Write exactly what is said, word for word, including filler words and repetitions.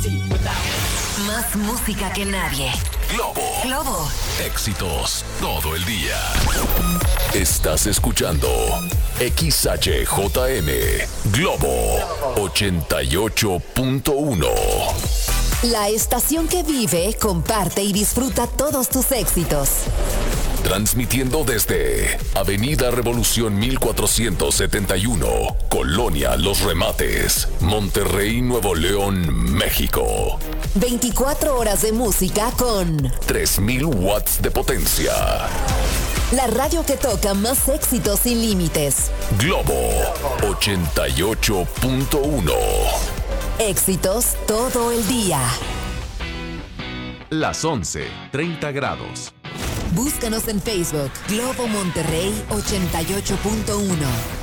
Más música que nadie. Globo. Globo. Éxitos todo el día. Estás escuchando X H J M Globo ochenta y ocho punto uno. La estación que vive, comparte y disfruta todos tus éxitos. Transmitiendo desde Avenida Revolución mil cuatrocientos setenta y uno, Colonia Los Remates, Monterrey, Nuevo León, México. veinticuatro horas de música con tres mil watts de potencia. La radio que toca más éxitos sin límites. Globo ochenta y ocho punto uno. Éxitos todo el día. Las once, treinta grados. Búscanos en Facebook, Globo Monterrey ochenta y ocho punto uno.